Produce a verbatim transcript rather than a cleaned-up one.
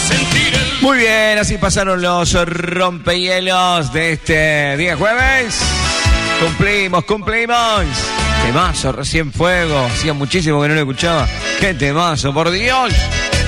Muy bien, así pasaron los rompehielos de este día jueves. Cumplimos, cumplimos. Temazo, recién fuego. Hacía muchísimo que no lo escuchaba. ¡Qué temazo, por Dios!